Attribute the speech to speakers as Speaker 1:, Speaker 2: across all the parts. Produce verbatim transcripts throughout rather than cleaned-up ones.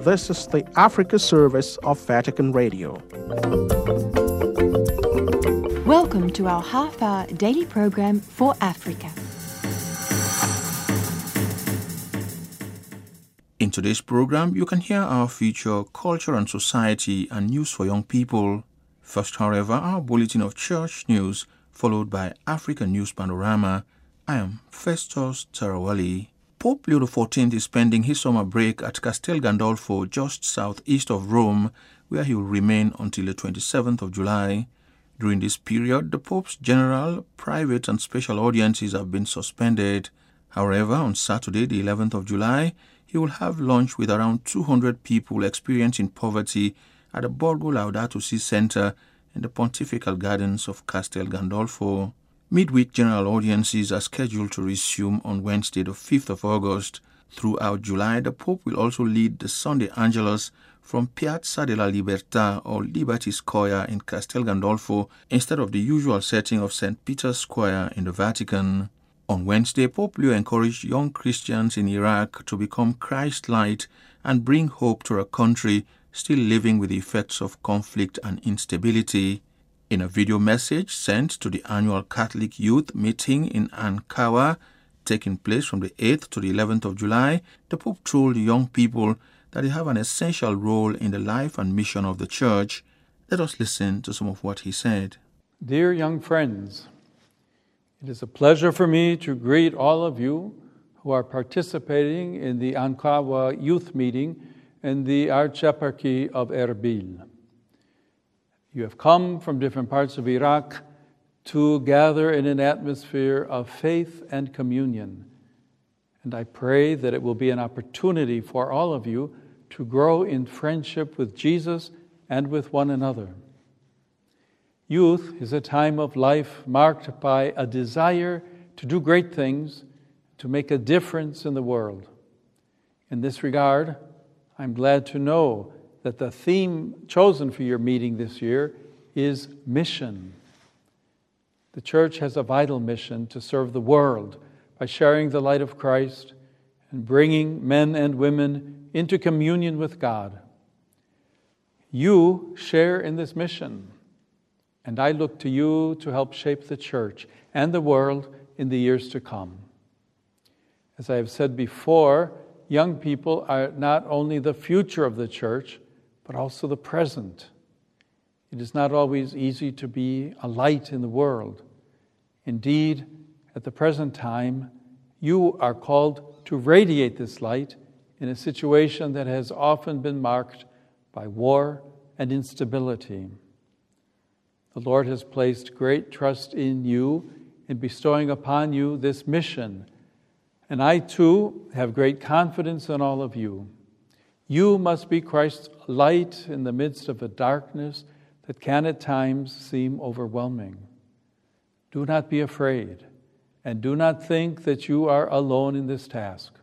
Speaker 1: This is the Africa service of Vatican Radio.
Speaker 2: Welcome to our half-hour daily program for Africa.
Speaker 3: In today's program, you can hear our feature Culture and Society and News for Young People. First, however, our Bulletin of Church News, followed by African News Panorama. I am Festus Tarawali. Pope Leo the fourteenth is spending his summer break at Castel Gandolfo, just southeast of Rome, where he will remain until the twenty-seventh of July. During this period, the Pope's general, private and special audiences have been suspended. However, on Saturday, the eleventh of July, he will have lunch with around two hundred people experiencing poverty at the Borgo Laudato Si Center in the Pontifical Gardens of Castel Gandolfo. Midweek general audiences are scheduled to resume on Wednesday, the fifth of August. Throughout July, the Pope will also lead the Sunday Angelus from Piazza della Libertà or Liberty Square in Castel Gandolfo instead of the usual setting of Saint Peter's Square in the Vatican. On Wednesday, Pope Leo encouraged young Christians in Iraq to become Christ-light and bring hope to a country still living with the effects of conflict and instability. In a video message sent to the annual Catholic Youth Meeting in Ankawa, taking place from the eighth to the eleventh of July, the Pope told young people that they have an essential role in the life and mission of the Church. Let us listen to some of what he said.
Speaker 4: Dear young friends, it is a pleasure for me to greet all of you who are participating in the Ankawa Youth Meeting in the Archeparchy of Erbil. You have come from different parts of Iraq to gather in an atmosphere of faith and communion. And I pray that it will be an opportunity for all of you to grow in friendship with Jesus and with one another. Youth is a time of life marked by a desire to do great things, to make a difference in the world. In this regard, I'm glad to know that the theme chosen for your meeting this year is mission. The Church has a vital mission to serve the world by sharing the light of Christ and bringing men and women into communion with God. You share in this mission, and I look to you to help shape the Church and the world in the years to come. As I have said before, young people are not only the future of the Church, but also the present. It is not always easy to be a light in the world. Indeed, at the present time, you are called to radiate this light in a situation that has often been marked by war and instability. The Lord has placed great trust in you in bestowing upon you this mission, and I too have great confidence in all of you. You must be Christ's light in the midst of a darkness that can at times seem overwhelming. Do not be afraid, and do not think that you are alone in this task.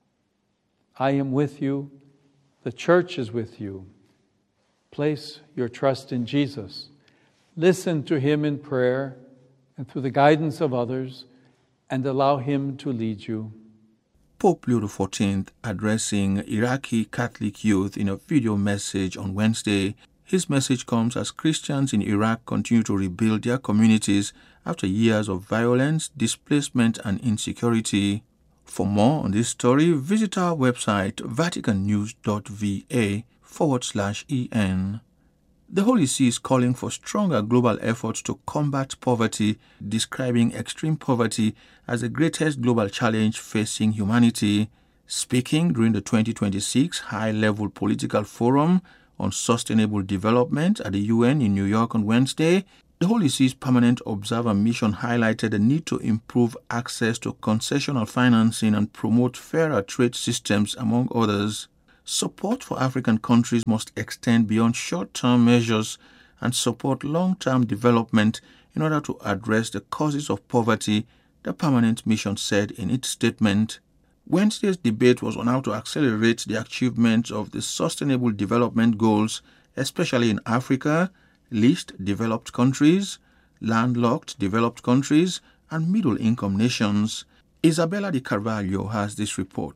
Speaker 4: I am with you. The Church is with you. Place your trust in Jesus. Listen to Him in prayer and through the guidance of others, and allow Him to lead you.
Speaker 3: Pope Leo the fourteenth addressing Iraqi Catholic youth in a video message on Wednesday. His message comes as Christians in Iraq continue to rebuild their communities after years of violence, displacement, and insecurity. For more on this story, visit our website vaticannews.va forward slash en. The Holy See is calling for stronger global efforts to combat poverty, describing extreme poverty as the greatest global challenge facing humanity. Speaking during the twenty twenty-six High-Level Political Forum on Sustainable Development at the U N in New York on Wednesday, the Holy See's Permanent Observer Mission highlighted the need to improve access to concessional financing and promote fairer trade systems, among others. Support for African countries must extend beyond short-term measures and support long-term development in order to address the causes of poverty, the Permanent Mission said in its statement. Wednesday's debate was on how to accelerate the achievement of the Sustainable Development Goals, especially in Africa, least developed countries, landlocked developed countries, and middle-income nations. Isabella Di Carvalho has this report.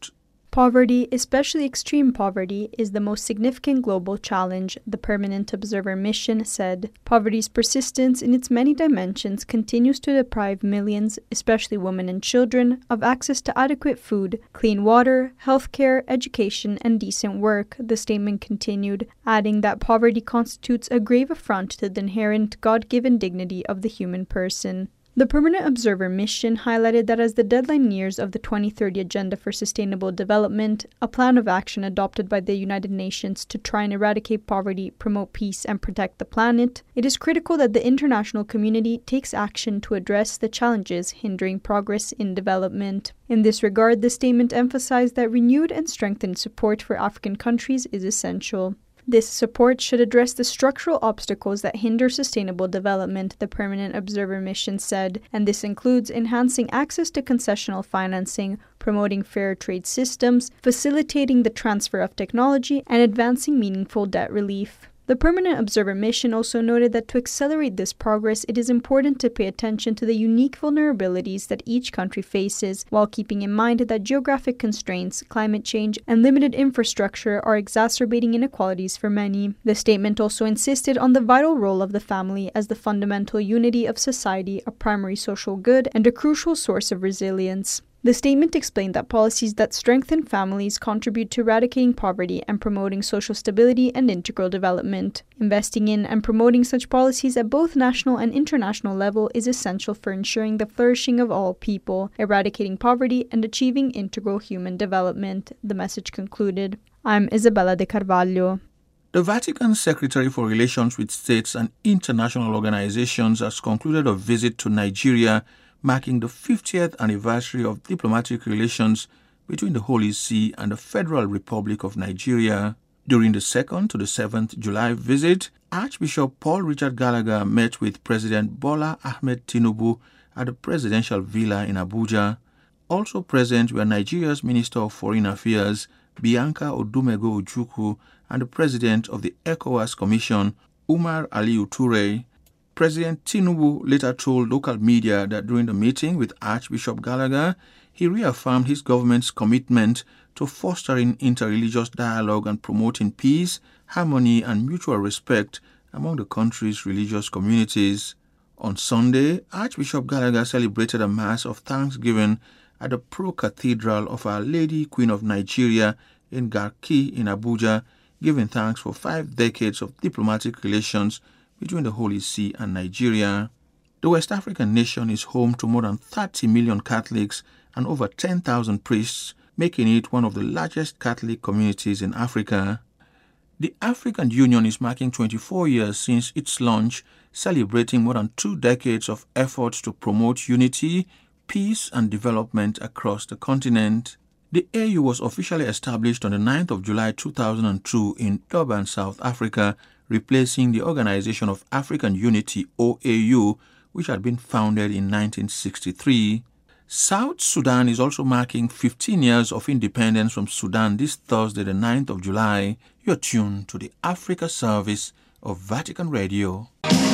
Speaker 5: Poverty, especially extreme poverty, is the most significant global challenge, the Permanent Observer Mission said. Poverty's persistence in its many dimensions continues to deprive millions, especially women and children, of access to adequate food, clean water, healthcare, education, and decent work, the statement continued, adding that poverty constitutes a grave affront to the inherent God-given dignity of the human person. The Permanent Observer Mission highlighted that as the deadline nears of the twenty thirty Agenda for Sustainable Development, a plan of action adopted by the United Nations to try and eradicate poverty, promote peace, and protect the planet, it is critical that the international community takes action to address the challenges hindering progress in development. In this regard, the statement emphasized that renewed and strengthened support for African countries is essential. This support should address the structural obstacles that hinder sustainable development, the Permanent Observer Mission said, and this includes enhancing access to concessional financing, promoting fair trade systems, facilitating the transfer of technology, and advancing meaningful debt relief. The Permanent Observer Mission also noted that to accelerate this progress, it is important to pay attention to the unique vulnerabilities that each country faces, while keeping in mind that geographic constraints, climate change, and limited infrastructure are exacerbating inequalities for many. The statement also insisted on the vital role of the family as the fundamental unity of society, a primary social good, and a crucial source of resilience. The statement explained that policies that strengthen families contribute to eradicating poverty and promoting social stability and integral development. Investing in and promoting such policies at both national and international level is essential for ensuring the flourishing of all people, eradicating poverty, and achieving integral human development, the message concluded. I'm Isabella de Carvalho.
Speaker 3: The Vatican Secretary for Relations with States and International Organizations has concluded a visit to Nigeria, marking the fiftieth anniversary of diplomatic relations between the Holy See and the Federal Republic of Nigeria. During the second to the seventh July visit, Archbishop Paul Richard Gallagher met with President Bola Ahmed Tinubu at the Presidential Villa in Abuja. Also present were Nigeria's Minister of Foreign Affairs, Bianca Odumego Ojukwu, and the President of the ECOWAS Commission, Umar Aliyu Toure. President Tinubu later told local media that during the meeting with Archbishop Gallagher, he reaffirmed his government's commitment to fostering interreligious dialogue and promoting peace, harmony, and mutual respect among the country's religious communities. On Sunday, Archbishop Gallagher celebrated a Mass of Thanksgiving at the Pro-Cathedral of Our Lady Queen of Nigeria in Garki in Abuja, giving thanks for five decades of diplomatic relations between the Holy See and Nigeria. The West African nation is home to more than thirty million Catholics and over ten thousand priests, making it one of the largest Catholic communities in Africa. The African Union is marking twenty-four years since its launch, celebrating more than two decades of efforts to promote unity, peace, and development across the continent. The A U was officially established on the ninth of July two thousand two in Durban, South Africa, replacing the Organization of African Unity, O A U, which had been founded in nineteen sixty-three. South Sudan is also marking fifteen years of independence from Sudan this Thursday, the ninth of July. You're tuned to the Africa service of Vatican Radio.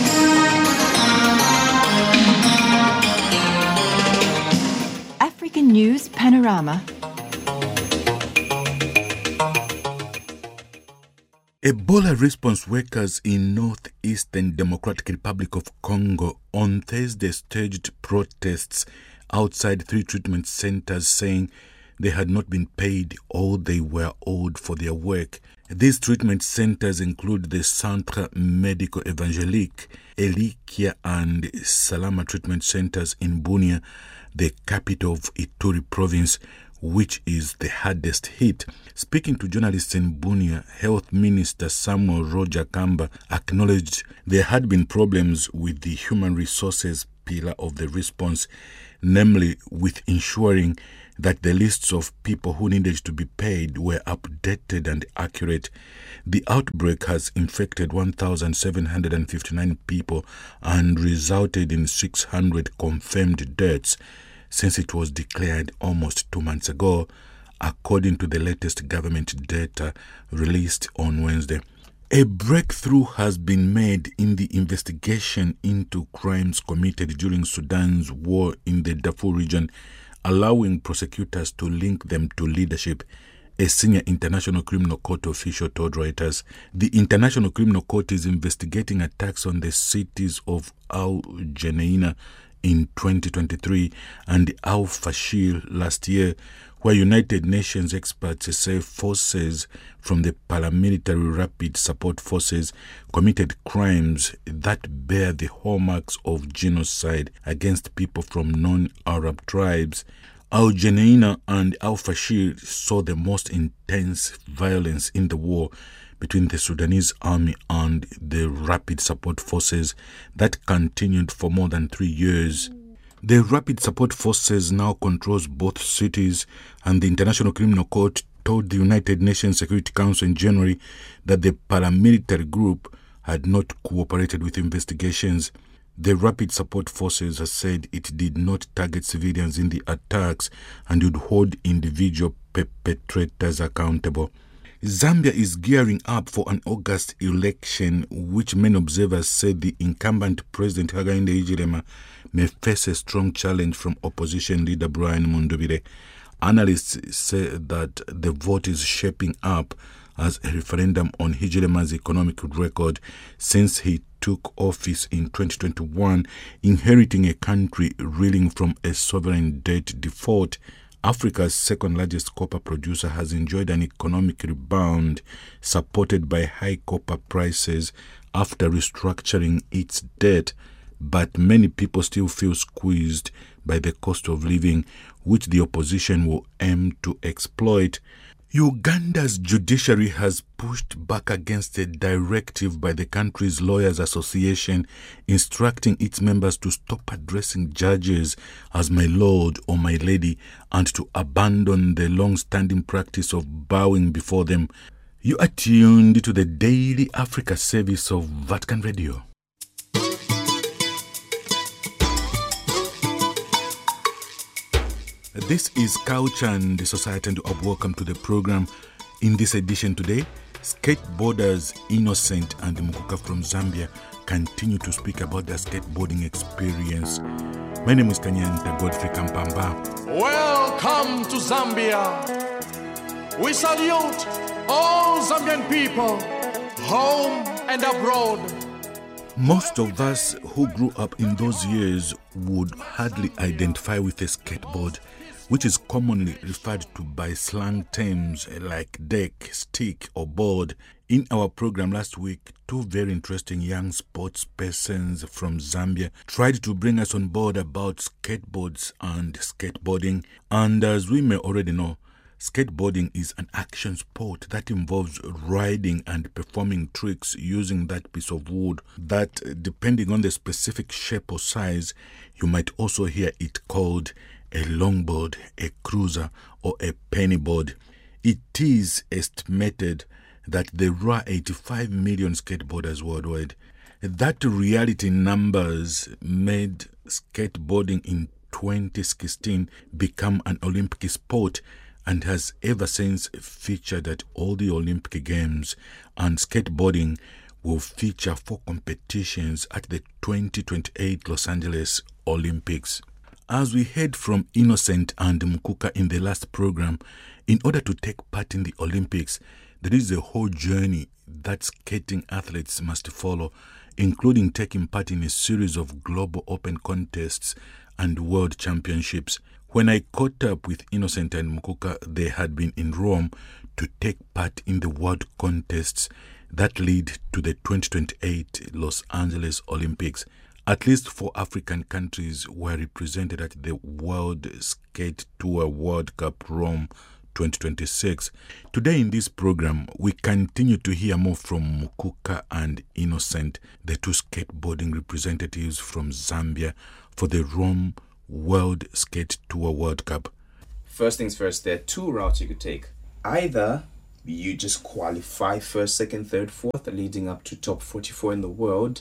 Speaker 2: African News Panorama.
Speaker 6: Ebola response workers in northeastern Democratic Republic of Congo on Thursday staged protests outside three treatment centers, saying they had not been paid all they were owed for their work. These treatment centers include the Centre Medico Evangelique, Elikia and Salama treatment centers in Bunia, the capital of Ituri province, which is the hardest hit. Speaking to journalists in Bunia, Health Minister Samuel Roger Kamba acknowledged there had been problems with the human resources pillar of the response, namely with ensuring that the lists of people who needed to be paid were updated and accurate. The outbreak has infected one thousand seven hundred fifty-nine people and resulted in six hundred confirmed deaths since it was declared almost two months ago, according to the latest government data released on Wednesday. A breakthrough has been made in the investigation into crimes committed during Sudan's war in the Darfur region allowing prosecutors to link them to leadership, a senior International Criminal Court official told Reuters. The International Criminal Court is investigating attacks on the cities of Al Jenaina in twenty twenty-three and Al Fashir last year, where United Nations experts say forces from the paramilitary Rapid Support Forces committed crimes that bear the hallmarks of genocide against people from non-Arab tribes. Al Jenaina and Al Fashir saw the most intense violence in the war between the Sudanese army and the Rapid Support Forces that continued for more than three years. The Rapid Support Forces now controls both cities, and the International Criminal Court told the United Nations Security Council in January that the paramilitary group had not cooperated with investigations. The Rapid Support Forces has said it did not target civilians in the attacks and would hold individual perpetrators accountable. Zambia is gearing up for an August election, which many observers say the incumbent President Hakainde Hichilema may face a strong challenge from opposition leader Brian Mundubire. Analysts say that the vote is shaping up as a referendum on Hichilema's economic record since he took office in twenty twenty-one, inheriting a country reeling from a sovereign debt default. Africa's second-largest copper producer has enjoyed an economic rebound supported by high copper prices after restructuring its debt, but many people still feel squeezed by the cost of living, which the opposition will aim to exploit. Uganda's judiciary has pushed back against a directive by the country's Lawyers Association instructing its members to stop addressing judges as my lord or my lady and to abandon the long-standing practice of bowing before them. You are tuned to the Daily Africa service of Vatican Radio. This is Culture and Society, and welcome to the program. In this edition today, skateboarders Innocent and Mukuka from Zambia continue to speak about their skateboarding experience. My name is Kanyanta Godfrey Kampamba.
Speaker 7: Welcome to Zambia. We salute all Zambian people, home and abroad.
Speaker 6: Most of us who grew up in those years would hardly identify with a skateboard, which is commonly referred to by slang terms like deck, stick, or board. In our program last week, two very interesting young sports persons from Zambia tried to bring us on board about skateboards and skateboarding. And as we may already know, skateboarding is an action sport that involves riding and performing tricks using that piece of wood that, depending on the specific shape or size, you might also hear it called a longboard, a cruiser, or a pennyboard. It is estimated that there are eighty-five million skateboarders worldwide. That reality numbers made skateboarding in twenty sixteen become an Olympic sport and has ever since featured at all the Olympic Games, and skateboarding will feature four competitions at the twenty twenty-eight Los Angeles Olympics. As we heard from Innocent and Mukuka in the last program, in order to take part in the Olympics, there is a whole journey that skating athletes must follow, including taking part in a series of global open contests and world championships. When I caught up with Innocent and Mukuka, they had been in Rome to take part in the world contests that lead to the twenty twenty-eight Los Angeles Olympics. At least four African countries were represented at the World Skate Tour World Cup Rome twenty twenty-six. Today in this program, we continue to hear more from Mukuka and Innocent, the two skateboarding representatives from Zambia for the Rome World Skate Tour World Cup.
Speaker 8: First things first, there are two routes you could take. Either you just qualify first, second, third, fourth, leading up to top forty-four in the world,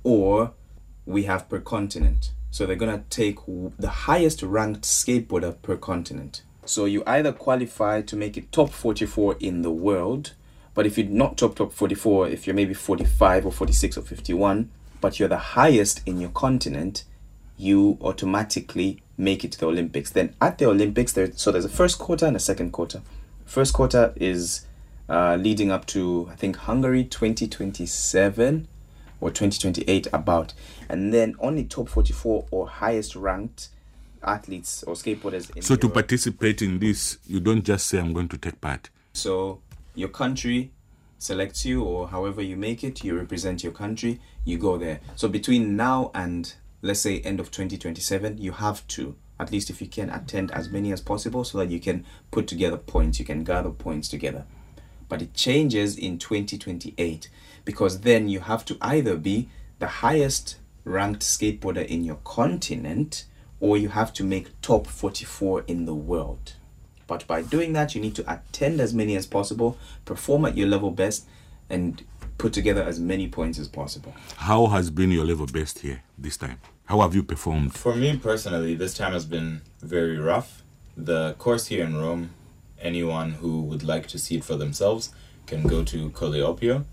Speaker 8: or we have per continent. So they're going to take the highest ranked skateboarder per continent. So you either qualify to make it top forty-four in the world, but if you're not top top forty-four, if you're maybe forty-five or forty-six or fifty-one, but you're the highest in your continent, you automatically make it to the Olympics. Then at the Olympics, there so there's a first quarter and a second quarter. First quarter is uh, leading up to, I think, Hungary twenty twenty-seven or twenty twenty-eight about. And then only top forty-four or highest ranked athletes or skateboarders. In
Speaker 6: so to
Speaker 8: Europe.
Speaker 6: participate in this, you don't just say, I'm going to take part.
Speaker 8: So your country selects you, or however you make it, you represent your country, you go there. So between now and, let's say, end of twenty twenty-seven, you have to, at least if you can, attend as many as possible so that you can put together points, you can gather points together. But it changes in twenty twenty-eight, because then you have to either be the highest ranked skateboarder in your continent, or you have to make top forty-four in the world. But by doing that, you need to attend as many as possible, perform at your level best, and put together as many points as possible.
Speaker 6: How has been your level best here this time? How have you performed?
Speaker 9: For me personally, this time has been very rough. The course here in Rome, anyone who would like to see it for themselves can go to Coleopio,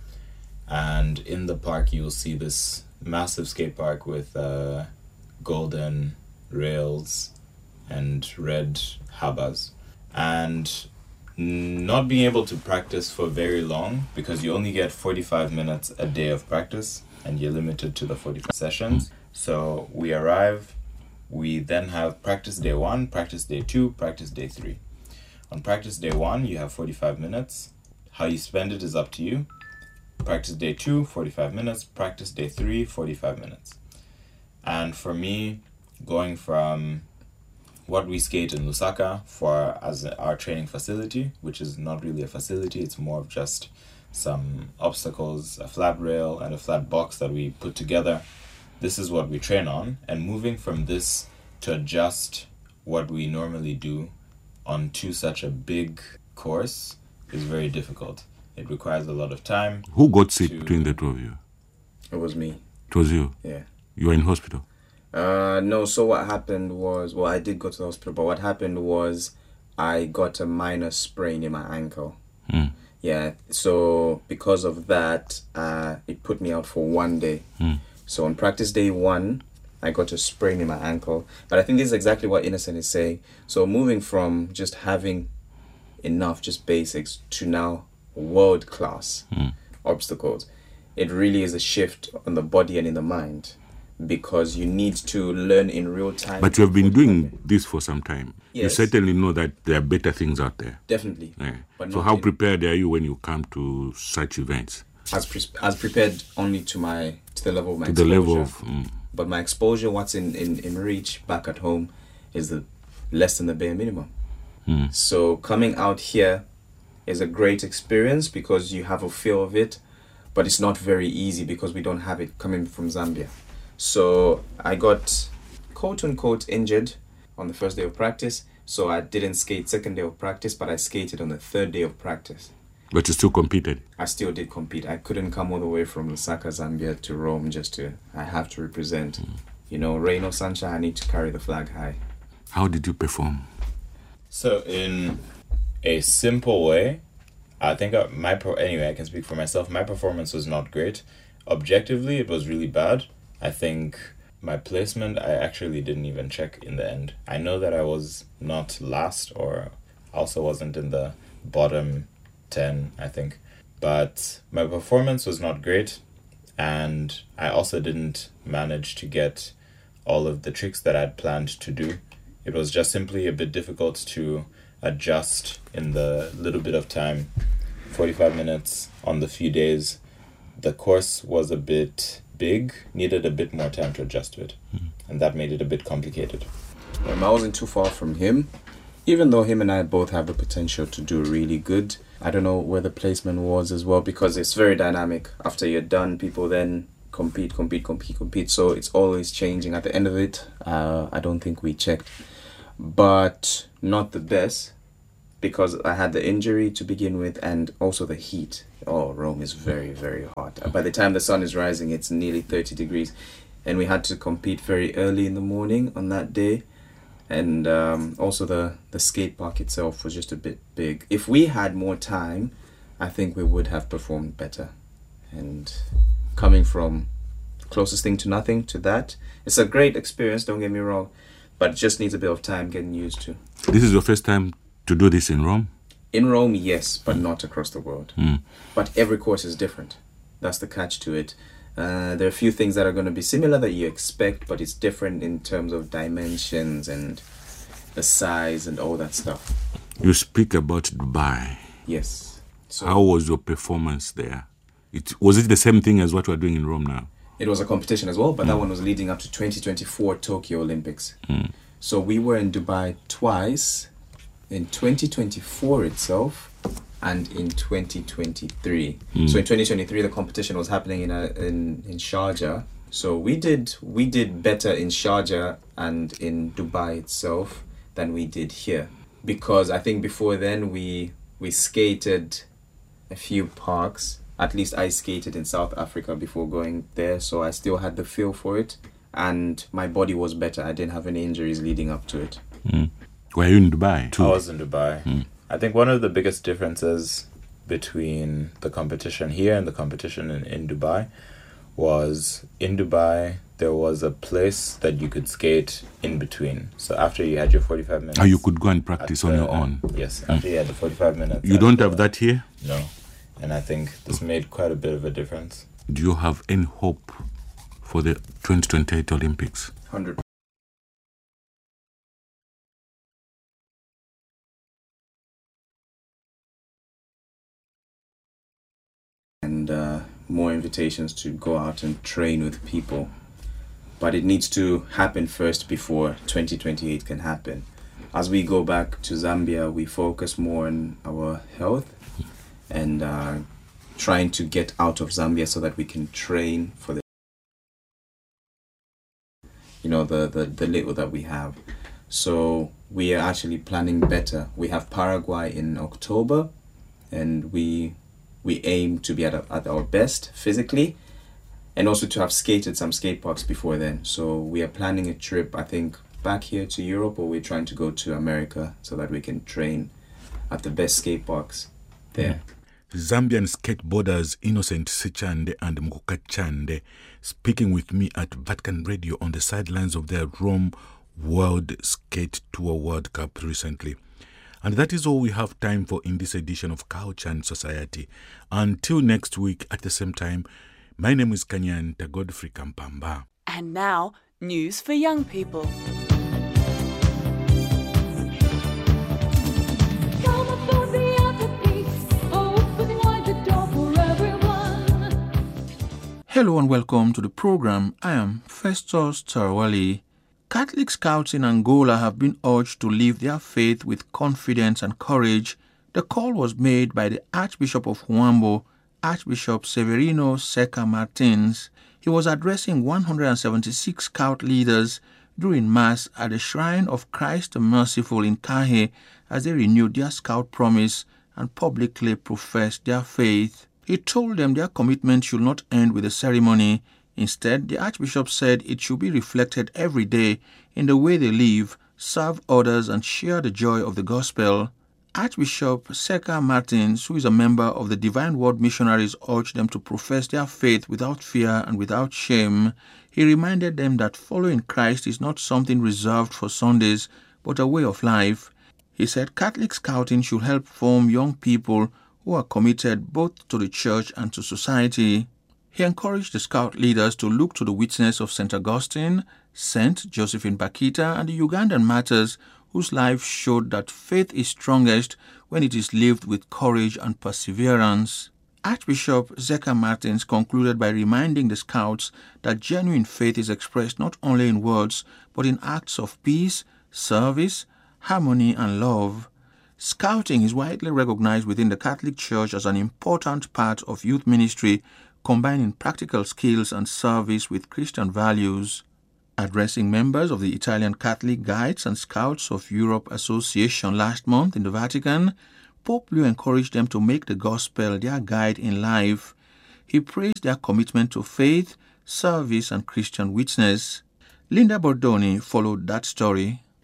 Speaker 9: and in the park you'll see this massive skate park with uh, golden rails and red habas. And not being able to practice for very long, because you only get forty-five minutes a day of practice and you're limited to the forty-five sessions. So we arrive, we then have practice day one, practice day two, practice day three. On practice day one, you have forty-five minutes. How you spend it is up to you. Practice day two, forty-five minutes. Practice day three, forty-five minutes. And for me, going from what we skate in Lusaka for as our training facility, which is not really a facility, it's more of just some obstacles, a flat rail and a flat box that we put together. This is what we train on, and moving from this to adjust what we normally do onto such a big course is very difficult. It requires a lot of time.
Speaker 6: Who got sick
Speaker 9: to...
Speaker 6: between the two of you?
Speaker 8: It was me.
Speaker 6: It was you?
Speaker 8: Yeah.
Speaker 6: You were in hospital?
Speaker 8: Uh, no, so what happened was, well, I did go to the hospital, but what happened was I got a minor sprain in my ankle.
Speaker 6: Mm.
Speaker 8: Yeah, so because of that, uh, it put me out for one day.
Speaker 6: Mm.
Speaker 8: So on practice day one, I got a sprain in my ankle. But I think this is exactly what Innocent is saying. So moving from just having enough, just basics, to now world-class
Speaker 6: mm.
Speaker 8: obstacles, it really is a shift on the body and in the mind, because you need to learn in real time.
Speaker 6: But you have been doing this for some time.
Speaker 8: Yes.
Speaker 6: You certainly know that there are better things out there.
Speaker 8: Definitely.
Speaker 6: Yeah.
Speaker 8: But
Speaker 6: So
Speaker 8: not
Speaker 6: how
Speaker 8: in-
Speaker 6: prepared are you when you come to such events?
Speaker 8: As, pre- as prepared only to my to the level of my
Speaker 6: To the
Speaker 8: exposure.
Speaker 6: level of... Mm,
Speaker 8: But my exposure, what's in, in, in reach back at home, is the less than the bare minimum.
Speaker 6: mm.
Speaker 8: So coming out here is a great experience because you have a feel of it, but it's not very easy because we don't have it coming from Zambia. So I got quote unquote injured on the first day of practice, so I didn't skate second day of practice, but I skated on the third day of practice.
Speaker 6: But you still competed?
Speaker 8: I still did compete. I couldn't come all the way from Lusaka, Zambia to Rome just to, I have to represent. Mm. You know, rain or sunshine, I need to carry the flag high.
Speaker 6: How did you perform?
Speaker 9: So in a simple way, I think I, my pro- anyway I can speak for myself. My performance was not great. Objectively, it was really bad. I think my placement I actually didn't even check in the end. I know that I was not last, or also wasn't in the bottom ten, I think. But my performance was not great, and I also didn't manage to get all of the tricks that I'd planned to do. It was just simply a bit difficult to adjust in the little bit of time, forty-five minutes on the few days. The course was a bit big, needed a bit more time to adjust to it, mm-hmm. and that made it a bit complicated.
Speaker 8: Um, I wasn't too far from him, even though him and I both have the potential to do really good. I don't know where the placement was as well, because it's very dynamic. After you're done, people then compete, compete, compete, compete. So it's always changing. At the end of it, uh, I don't think we checked. But not the best, because I had the injury to begin with and also the heat. Oh, Rome is very, very hot. By the time the sun is rising, it's nearly thirty degrees. And we had to compete very early in the morning on that day. And um, also the, the skate park itself was just a bit big. If we had more time, I think we would have performed better. And coming from closest thing to nothing to that. It's a great experience, don't get me wrong, but it just needs a bit of time getting used to.
Speaker 6: This is your first time to do this in Rome?
Speaker 8: In Rome, yes, but mm. not across the world.
Speaker 6: Mm.
Speaker 8: But every course is different. That's the catch to it. Uh, there are a few things that are going to be similar that you expect, but it's different in terms of dimensions and the size and all that stuff.
Speaker 6: You speak about Dubai.
Speaker 8: Yes. So
Speaker 6: how was your performance there? It was it the same thing as what we're doing in Rome now?
Speaker 8: It was a competition as well, but
Speaker 6: mm.
Speaker 8: that one was leading up to twenty twenty-four Tokyo Olympics.
Speaker 6: Mm.
Speaker 8: So we were in Dubai twice, in twenty twenty-four itself, and in twenty twenty-three. Mm. So in twenty twenty-three, the competition was happening in a, in in Sharjah. So we did we did better in Sharjah and in Dubai itself than we did here, because I think before then we we skated a few parks. At least I skated in South Africa before going there, so I still had the feel for it, and my body was better. I didn't have any injuries leading up to it.
Speaker 6: Mm. Were you in Dubai too?
Speaker 9: I was in Dubai. Mm. I think one of the biggest differences between the competition here and the competition in, in Dubai was in Dubai there was a place that you could skate in between. So after you had your forty-five minutes...
Speaker 6: Oh, you could go and practice on
Speaker 9: the,
Speaker 6: your own?
Speaker 9: Yes, after mm. you had the forty-five minutes.
Speaker 6: You don't have that here?
Speaker 9: No. And I think this made quite a bit of a difference.
Speaker 6: Do you have any hope for the twenty twenty-eight Olympics?
Speaker 8: one hundred percent. And uh, more invitations to go out and train with people. But it needs to happen first before twenty twenty-eight can happen. As we go back to Zambia, we focus more on our health and uh, trying to get out of Zambia so that we can train for the, you know, the, the, the little that we have. So we are actually planning better. We have Paraguay in October, and we we aim to be at, a, at our best physically, and also to have skated some skate parks before then. So we are planning a trip, I think, back here to Europe, or we're trying to go to America so that we can train at the best skate parks there.
Speaker 6: Mm. Zambian skateboarders Innocent Sichande and Mukuka Chande speaking with me at Vatican Radio on the sidelines of their Rome World Skate Tour World Cup recently. And that is all we have time for in this edition of Culture and Society. Until next week at the same time, my name is Kanyanta Godfrey Kampamba.
Speaker 10: And now, news for young people.
Speaker 3: Hello and welcome to the program. I am Festus Tarawali. Catholic scouts in Angola have been urged to live their faith with confidence and courage. The call was made by the Archbishop of Huambo, Archbishop Severino Seca Martins. He was addressing one hundred seventy-six scout leaders during Mass at the Shrine of Christ the Merciful in Kahe as they renewed their scout promise and publicly professed their faith. He told them their commitment should not end with the ceremony. Instead, the Archbishop said it should be reflected every day in the way they live, serve others, and share the joy of the gospel. Archbishop Seca Martins, who is a member of the Divine Word Missionaries, urged them to profess their faith without fear and without shame. He reminded them that following Christ is not something reserved for Sundays, but a way of life. He said Catholic scouting should help form young people who are committed both to the church and to society. He encouraged the scout leaders to look to the witness of Saint Augustine, Saint Josephine Bakita, and the Ugandan martyrs whose lives showed that faith is strongest when it is lived with courage and perseverance. Archbishop Seca Martins concluded by reminding the scouts that genuine faith is expressed not only in words, but in acts of peace, service, harmony, and love. Scouting is widely recognized within the Catholic Church as an important part of youth ministry, combining practical skills and service with Christian values. Addressing members of the Italian Catholic Guides and Scouts of Europe Association last month in the Vatican, Pope Leo encouraged them to make the gospel their guide in life. He praised their commitment to faith, service, and Christian witness. Linda Bordoni followed that story.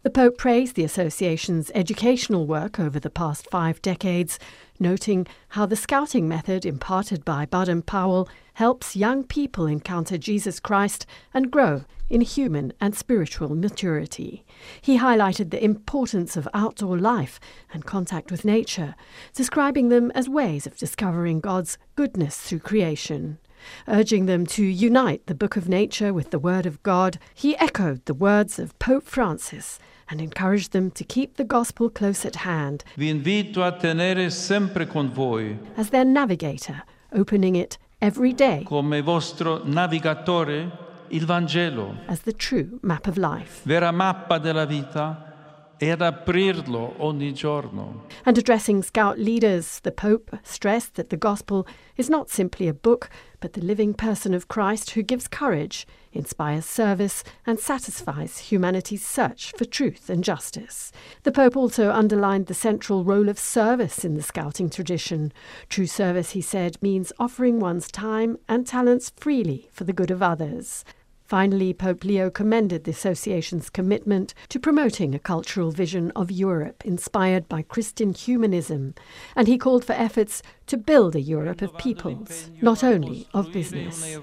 Speaker 11: The Pope praised the association's educational work over the past five decades, noting how the scouting method imparted by Baden-Powell helps young people encounter Jesus Christ and grow in human and spiritual maturity. He highlighted the importance of outdoor life and contact with nature, describing them as ways of discovering God's goodness through creation. Urging them to unite the Book of Nature with the Word of God, he echoed the words of Pope Francis and encouraged them to keep the gospel close at hand.
Speaker 4: Vi invito a tenere sempre con voi,
Speaker 11: as their navigator, opening it every day
Speaker 4: come vostro navigatore, il Vangelo,
Speaker 11: as the true map of life.
Speaker 4: Vera mappa della vita, e ad aprirlo ogni giorno.
Speaker 11: And addressing Scout leaders, the Pope stressed that the Gospel is not simply a book, but the living person of Christ who gives courage, inspires service, and satisfies humanity's search for truth and justice. The Pope also underlined the central role of service in the Scouting tradition. True service, he said, means offering one's time and talents freely for the good of others. Finally, Pope Leo commended the association's commitment to promoting a cultural vision of Europe inspired by Christian humanism, and he called for efforts to build a Europe of peoples, not only of business.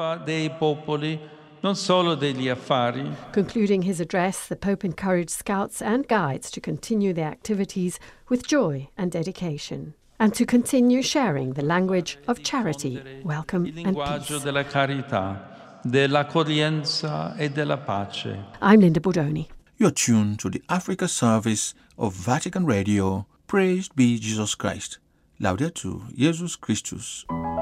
Speaker 11: Concluding his address, the Pope encouraged Scouts and Guides to continue their activities with joy and dedication, and to continue sharing the language of charity, welcome and peace.
Speaker 4: Dell'accoglienza e della pace.
Speaker 11: I'm Linda Bodoni.
Speaker 3: You're tuned to the Africa service of Vatican Radio. Praised be Jesus Christ. Laudetur Jesus Christus.